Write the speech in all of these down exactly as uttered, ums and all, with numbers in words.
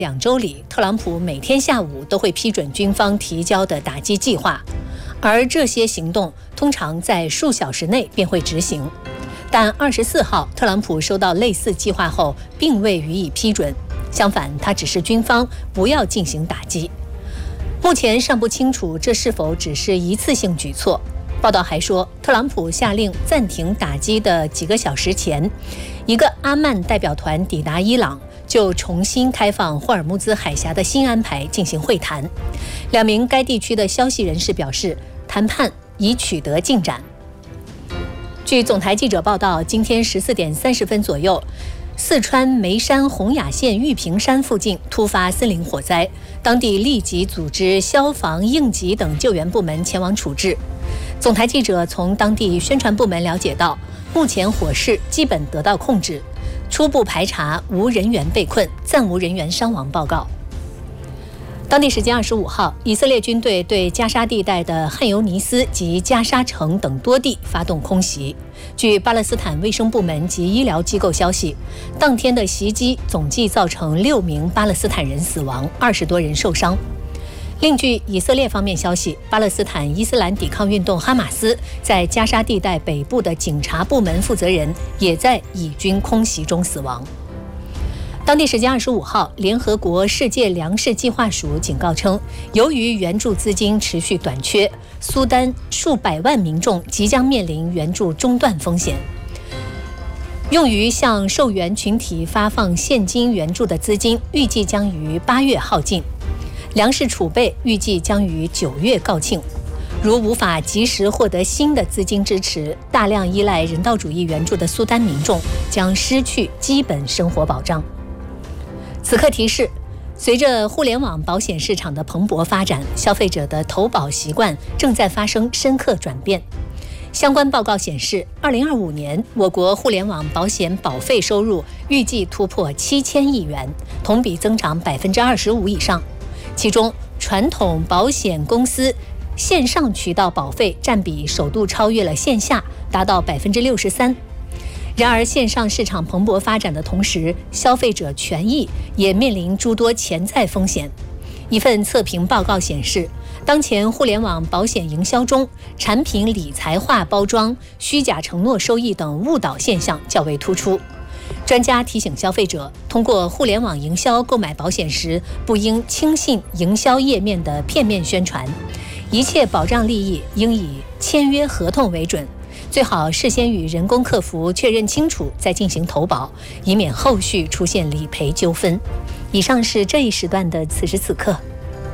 两周里，特朗普每天下午都会批准军方提交的打击计划，而这些行动通常在数小时内便会执行。但二十四号，特朗普收到类似计划后，并未予以批准。相反，他指示军方不要进行打击。目前尚不清楚这是否只是一次性举措。报道还说，特朗普下令暂停打击的几个小时前，一个阿曼代表团抵达伊朗，就重新开放霍尔木兹海峡的新安排进行会谈。两名该地区的消息人士表示，谈判已取得进展。据总台记者报道，今天十四点三十分左右，四川眉山洪雅县玉屏山附近突发森林火灾，当地立即组织消防、应急等救援部门前往处置。总台记者从当地宣传部门了解到，目前火势基本得到控制，初步排查无人员被困，暂无人员伤亡报告。当地时间二十五号，以色列军队对加沙地带的汉尤尼斯及加沙城等多地发动空袭。据巴勒斯坦卫生部门及医疗机构消息，当天的袭击总计造成六名巴勒斯坦人死亡，二十多人受伤。另据以色列方面消息，巴勒斯坦伊斯兰抵抗运动哈马斯在加沙地带北部的警察部门负责人也在以军空袭中死亡。当地时间二十五号，联合国世界粮食计划署警告称，由于援助资金持续短缺，苏丹数百万民众即将面临援助中断风险。用于向受援群体发放现金援助的资金预计将于八月耗尽，粮食储备预计将于九月告罄。如无法及时获得新的资金支持，大量依赖人道主义援助的苏丹民众将失去基本生活保障。此刻提示，随着互联网保险市场的蓬勃发展，消费者的投保习惯正在发生深刻转变。相关报告显示，二零二五年我国互联网保险保费收入预计突破七千亿元，同比增长百分之二十五以上。其中，传统保险公司线上渠道保费占比首度超越了线下，达到百分之六十三。然而，线上市场蓬勃发展的同时，消费者权益也面临诸多潜在风险。一份测评报告显示，当前互联网保险营销中，产品理财化包装、虚假承诺收益等误导现象较为突出。专家提醒消费者，通过互联网营销购买保险时，不应轻信营销页面的片面宣传，一切保障利益应以签约合同为准。最好事先与人工客服确认清楚，再进行投保，以免后续出现理赔纠纷。以上是这一时段的此时此刻。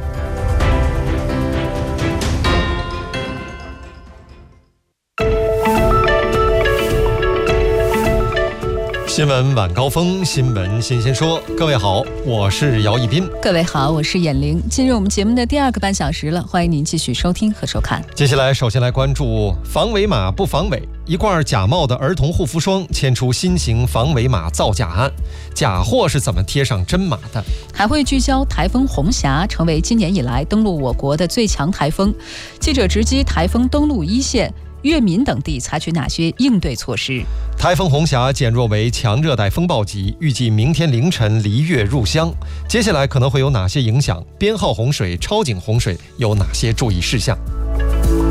新闻晚高峰，新闻新鲜说。各位好，我是姚一斌。 各位好，我是眼玲。进入我们节目的第二个半小时了，欢迎您继续收听和收看。 接下来，首先来关注防伪码不防伪，一罐假冒的儿童护肤霜牵出新型防伪码造假案，假货是怎么贴上真码的？ 还会聚焦台风红霞成为今年以来登陆我国的最强台风，记者直击台风登陆一线。粤闽等地采取哪些应对措施？ 台风红霞减弱为强热带风暴级，预计明天凌晨离粤入湘。接下来可能会有哪些影响？编号洪水、超警洪水有哪些注意事项？